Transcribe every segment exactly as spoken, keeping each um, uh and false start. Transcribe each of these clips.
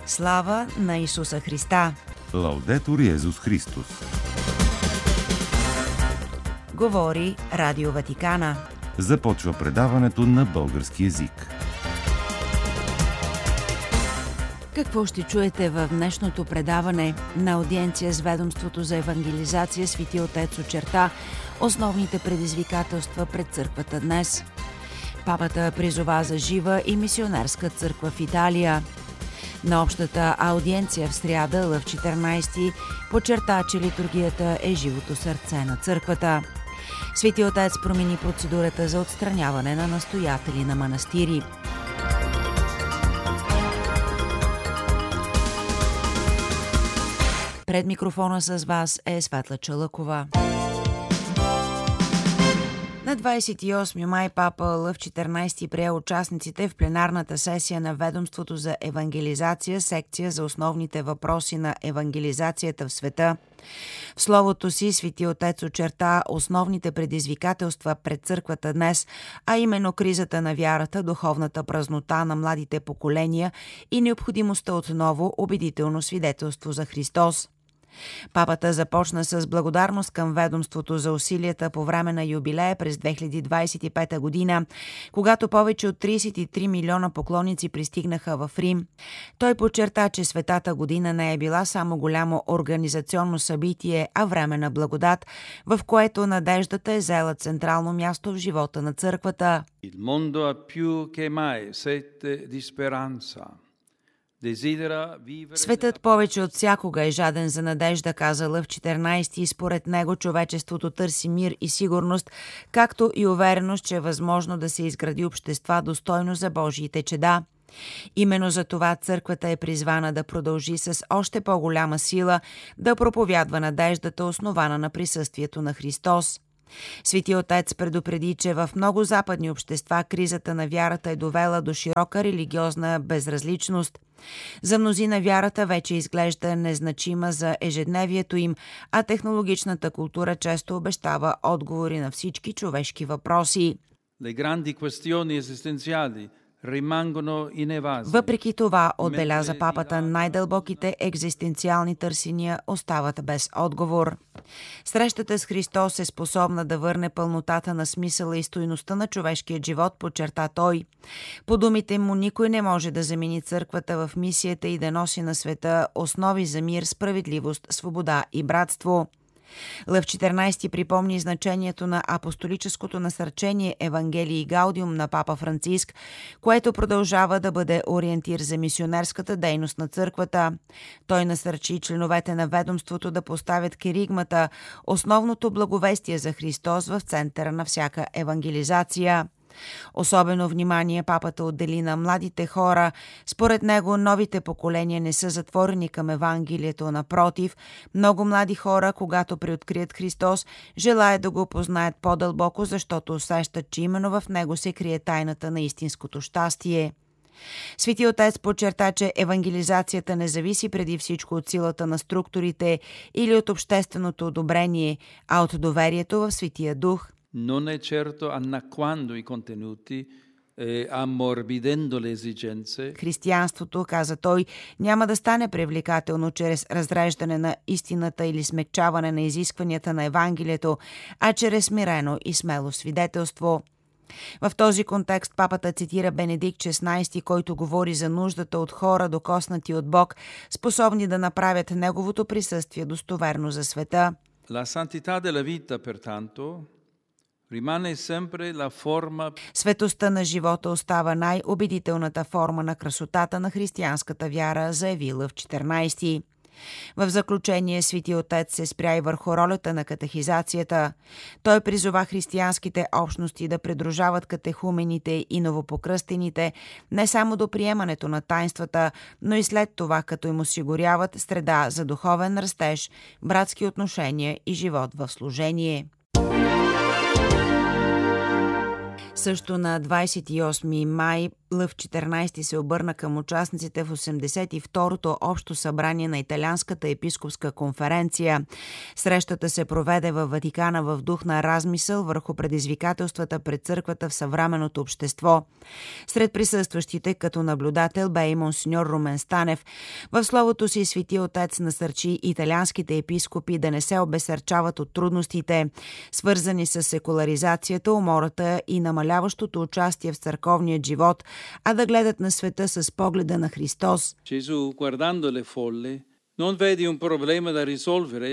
Слава на Исуса Христа! Лаудетур Йезус Христос! Говори Радио Ватикана. Започва предаването на български език. Какво ще чуете в днешното предаване? На аудиенция с Ведомството за евангелизация Свети Отец очерта основните предизвикателства пред църквата днес. Папата призова за жива и мисионерска църква в Италия. На общата аудиенция в сряда, Лъв четиринайсети, подчерта, че литургията е живото сърце на църквата. Свети Отец промени процедурата за отстраняване на настоятели на манастири. Пред микрофона с вас е Светла Чалъкова. На двадесет и осми май папа Лъв четиринайсети прие участниците в пленарната сесия на Ведомството за евангелизация, секция за основните въпроси на евангелизацията в света. В словото си Свети Отец очерта основните предизвикателства пред църквата днес, а именно кризата на вярата, духовната празнота на младите поколения и необходимостта от ново убедително свидетелство за Христос. Папата започна с благодарност към ведомството за усилията по време на юбилея през две хиляди двадесет и пета година, когато повече от тридесет и три милиона поклонници пристигнаха в Рим. Той подчерта, че Светата година не е била само голямо организационно събитие, а време на благодат, в което надеждата е заела централно място в живота на църквата. Il mondo ha più che mai sete di speranza. Светът повече от всякога е жаден за надежда, каза Лъв четиринайсети, и според него човечеството търси мир и сигурност, както и увереност, че е възможно да се изгради общества достойно за Божиите чеда. Именно за това църквата е призвана да продължи с още по-голяма сила да проповядва надеждата, основана на присъствието на Христос. Свети Отец предупреди, че в много западни общества кризата на вярата е довела до широка религиозна безразличност. За мнозина вярата вече изглежда незначима за ежедневието им, а технологичната култура често обещава отговори на всички човешки въпроси. Le grandi questioni esistenziali rimangono inevase. Въпреки това, отбеляза папата, най-дълбоките екзистенциални търсения остават без отговор. Срещата с Христос е способна да върне пълнотата на смисъла и стойността на човешкия живот, подчерта той. По думите му, никой не може да замени църквата в мисията и да носи на света основи за мир, справедливост, свобода и братство. Лъв четиринайсети припомни значението на апостолическото насърчение Евангелие Гаудиум на папа Франциск, което продължава да бъде ориентир за мисионерската дейност на църквата. Той насърчи членовете на ведомството да поставят керигмата, основното благовестие за Христос, в центъра на всяка евангелизация. Особено внимание папата отдели на младите хора. Според него новите поколения не са затворени към Евангелието, напротив, много млади хора, когато преоткрият Христос, желаят да го познаят по-дълбоко, защото усещат, че именно в него се крие тайната на истинското щастие. Свети Отец подчерта, че евангелизацията не зависи преди всичко от силата на структурите или от общественото одобрение, а от доверието в Светия Дух. Non è certo annacquando i contenuti e ammorbidendo le esigenze. Християнството, каза той, няма да стане привлекателно чрез разреждане на истината или смекчаване на изискванията на Евангелието, а чрез смирено и смело свидетелство. В този контекст папата цитира Бенедикт шестнайсети, който говори за нуждата от хора, докоснати от Бог, способни да направят неговото присъствие достоверно за света. La santità della vita, pertanto, rimane sempre la forma. Светостта на живота остава най-убедителната форма на красотата на християнската вяра, заяви Лъв четиринайсети. В заключение Свети Отец се спря и върху ролята на катехизацията. Той призова християнските общности да придружават катехумените и новопокръстените не само до приемането на таинствата, но и след това, като им осигуряват среда за духовен растеж, братски отношения и живот в служение. Също на двадесет и осми май Лъв четиринадесети се обърна към участниците в осемдесет и второто общо събрание на Италианската епископска конференция. Срещата се проведе във Ватикана в дух на размисъл върху предизвикателствата пред църквата в съвременното общество. Сред присъстващите като наблюдател бе и монсеньор Румен Станев. В словото си Свети Отец насърчи италианските епископи да не се обесърчават от трудностите, свързани с секуларизацията, умората и намаляващото участие в църковния живот, а да гледат на света с погледа на Христос. Gesù, guardando le folle, non vede un problema da risolvere,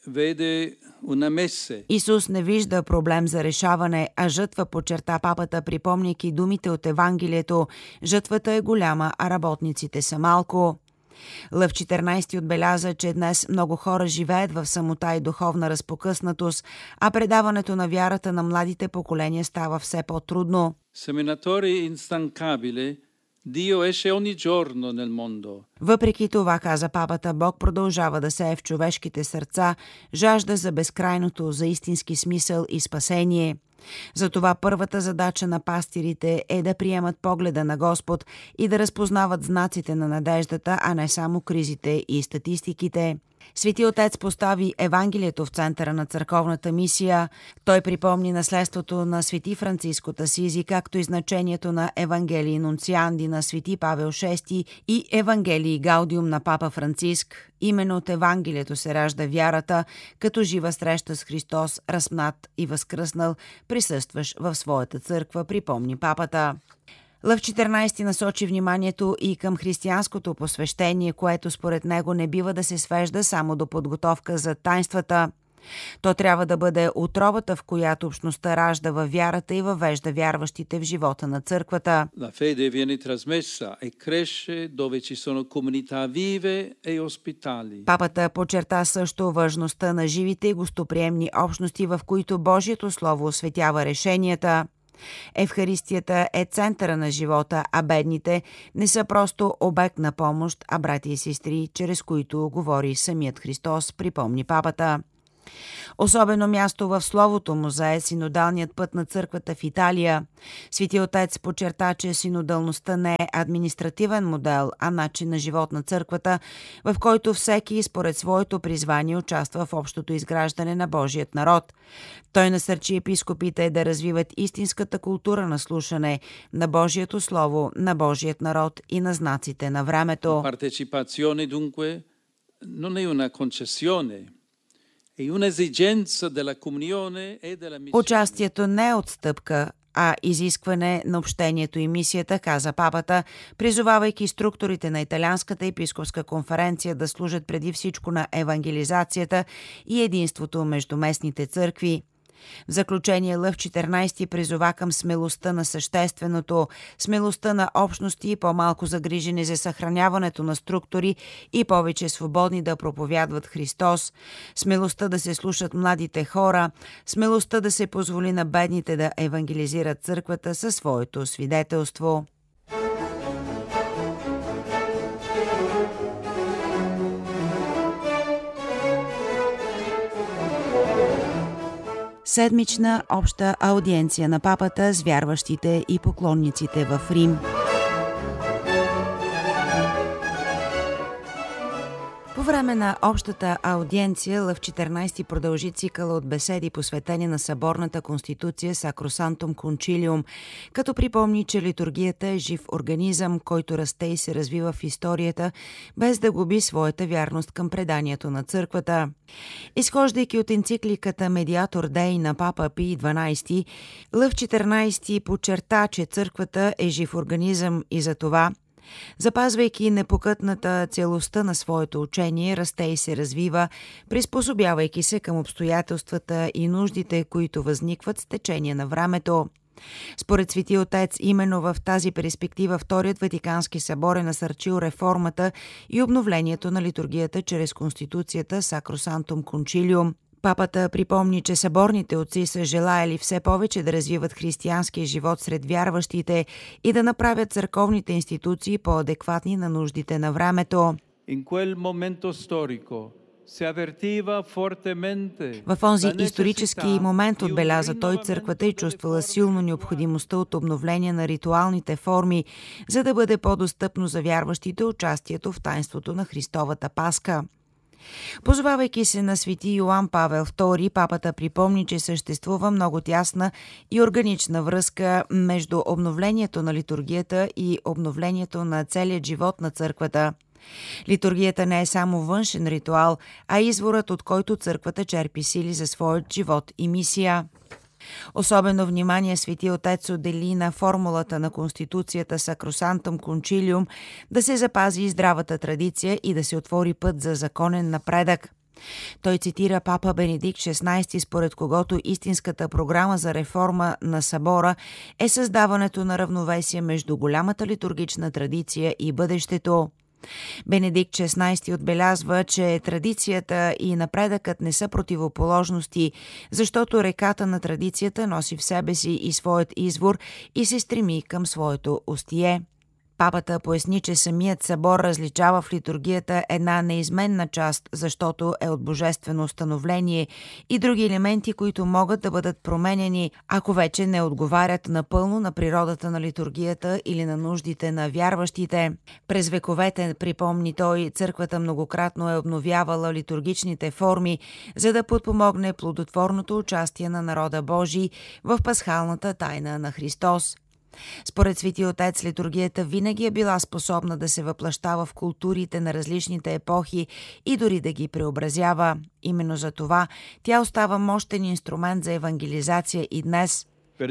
vede una messe. Исус не вижда проблем за решаване, а жътва, подчерта папата, припомняйки думите от Евангелието. Жътвата е голяма, а работниците са малко. Лъв четиринадесети отбеляза, че днес много хора живеят в самота и духовна разпокъснатост, а предаването на вярата на младите поколения става все по-трудно. Seminatore instancabile, Dio esce ogni giorno nel mondo. Въпреки това, каза папата, Бог продължава да сее в човешките сърца жажда за безкрайното, за истински смисъл и спасение. Затова първата задача на пастирите е да приемат погледа на Господ и да разпознават знаците на надеждата, а не само кризите и статистиките. Свети Отец постави Евангелието в центъра на църковната мисия. Той припомни наследството на Свети Франциск от Асизи, както и значението на Евангелии Нунцианди на Свети Павел шести и Евангелии Гаудиум на Папа Франциск. Именно от Евангелието се ражда вярата, като жива среща с Христос, разпнат и възкръснал, присъстваш в своята църква, припомни папата. Лъв четиринадесети насочи вниманието и към християнското посвещение, което според него не бива да се свежда само до подготовка за таинствата. То трябва да бъде отробата, в която общността ражда във вярата и въвежда вярващите в живота на църквата. La fede viene trasmessa e cresce dove ci sono comunità vive e ospitali. Папата подчерта също важността на живите и гостоприемни общности, в които Божието Слово осветява решенията. Евхаристията е центъра на живота, а бедните не са просто обект на помощ, а брати и сестри, чрез които говори самият Христос, припомни папата. Особено място в словото му зае синодалният път на църквата в Италия. Свети Отец подчерта, че синодалността не е административен модел, а начин на живот на църквата, в който всеки според своето призвание участва в общото изграждане на Божият народ. Той насърчи епископите да развиват истинската култура на слушане на Божието Слово, на Божият народ и на знаците на времето. Partecipazione dunque non è una concessione. Участието не е отстъпка, а изискване на общението и мисията, каза папата, призовавайки структурите на Италианската епископска конференция да служат преди всичко на евангелизацията и единството между местните църкви. В заключение Лъв четиринадесети призова към смелостта на същественото, смелостта на общности и по-малко загрижени за съхраняването на структури и повече свободни да проповядват Христос, смелостта да се слушат младите хора, смелостта да се позволи на бедните да евангелизират църквата със своето свидетелство. Седмична обща аудиенция на папата с вярващите и поклонниците в Рим. По време на общата аудиенция Лъв четиринадесети продължи цикъла от беседи, посветени на съборната конституция Sacrosanctum Concilium, като припомни, че литургията е жив организъм, който расте и се развива в историята, без да губи своята вярност към преданието на църквата. Изхождайки от енцикликата Mediator Dei на папа Пий дванадесети, Лъв четиринадесети подчерта, че църквата е жив организъм и за това, запазвайки непокътната целостта на своето учение, расте и се развива, приспособявайки се към обстоятелствата и нуждите, които възникват с течение на времето. Според Свети Отец, именно в тази перспектива Вторият Ватикански събор е насърчил реформата и обновлението на литургията чрез конституцията Sacrosanctum Concilium. Папата припомни, че съборните отци са желаели все повече да развиват християнския живот сред вярващите и да направят църковните институции по-адекватни на нуждите на времето. In quel momento storico В онзи исторически момент, отбеляза той, църквата е чувствала силно необходимостта от обновление на ритуалните форми, за да бъде по-достъпно за вярващите участието в тайнството на Христовата Пасха. Позовавайки се на свети Йоан Павел втори, папата припомни, че съществува много тясна и органична връзка между обновлението на литургията и обновлението на целият живот на църквата. Литургията не е само външен ритуал, а изворът, от който църквата черпи сили за своят живот и мисия. Особено внимание Свети Отец отдели на формулата на Конституцията Sacrosanctum Concilium да се запази здравата традиция и да се отвори път за законен напредък. Той цитира папа Бенедикт шестнайсети, според когото истинската програма за реформа на събора е създаването на равновесие между голямата литургична традиция и бъдещето. Бенедикт шестнайсети отбелязва, че традицията и напредъкът не са противоположности, защото реката на традицията носи в себе си и своят извор и се стреми към своето устие. Папата поясни, че самият събор различава в литургията една неизменна част, защото е от божествено установление, и други елементи, които могат да бъдат променени, ако вече не отговарят напълно на природата на литургията или на нуждите на вярващите. През вековете, припомни той, църквата многократно е обновявала литургичните форми, за да подпомогне плодотворното участие на народа Божий в пасхалната тайна на Христос. Според Свети Отец, литургията винаги е била способна да се въплъщава в културите на различните епохи и дори да ги преобразява. Именно за това тя остава мощен инструмент за евангелизация и днес.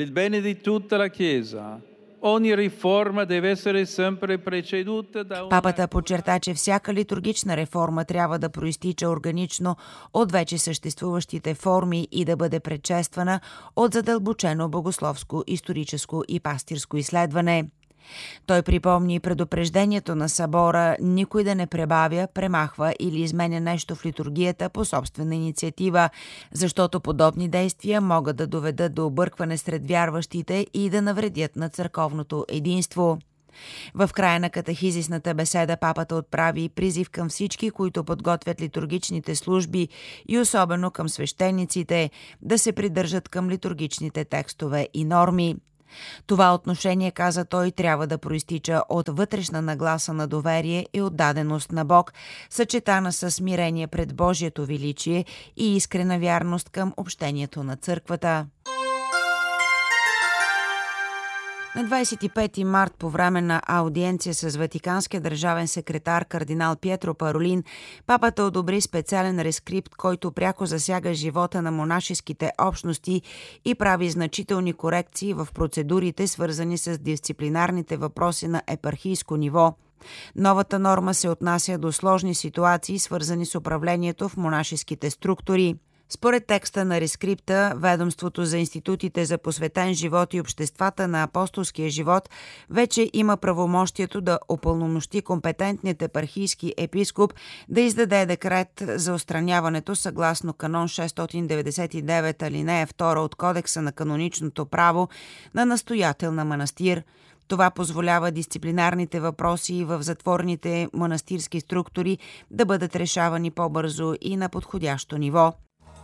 Папата подчерта, че всяка литургична реформа трябва да проистича органично от вече съществуващите форми и да бъде предшествана от задълбочено богословско, историческо и пастирско изследване. Той припомни предупреждението на събора никой да не пребавя, премахва или изменя нещо в литургията по собствена инициатива, защото подобни действия могат да доведат до объркване сред вярващите и да навредят на църковното единство. В края на катехизисната беседа папата отправи призив към всички, които подготвят литургичните служби и особено към свещениците, да се придържат към литургичните текстове и норми. Това отношение, каза той, трябва да проистича от вътрешна нагласа на доверие и отдаденост на Бог, съчетана с смирение пред Божието величие и искрена вярност към общението на църквата. На двадесет и пети март, по време на аудиенция с ватиканския държавен секретар кардинал Пиетро Паролин, папата одобри специален рескрипт, който пряко засяга живота на монашеските общности и прави значителни корекции в процедурите, свързани с дисциплинарните въпроси на епархийско ниво. Новата норма се отнася до сложни ситуации, свързани с управлението в монашеските структури. Според текста на рескрипта, ведомството за институтите за посветен живот и обществата на апостолския живот вече има правомощието да упълномощи компетентният епархийски епископ да издаде декрет за отстраняването съгласно канон шестстотин деветдесет и девет алинея втора от Кодекса на каноничното право на настоятел на манастир. Това позволява дисциплинарните въпроси в затворните манастирски структури да бъдат решавани по-бързо и на подходящо ниво.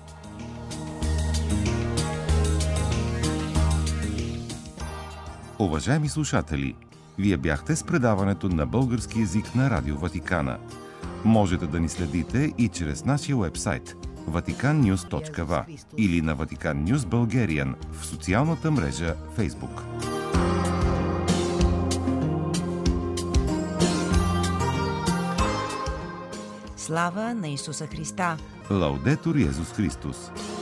Уважаеми слушатели, вие бяхте с предаването на български език на Радио Ватикана. Можете да ни следите и чрез нашия уебсайт ватикан нюз точка ви ей или на Vatican News Bulgarian в социалната мрежа Facebook. Слава на Исуса Христа! Лаудетур Йезус Христос!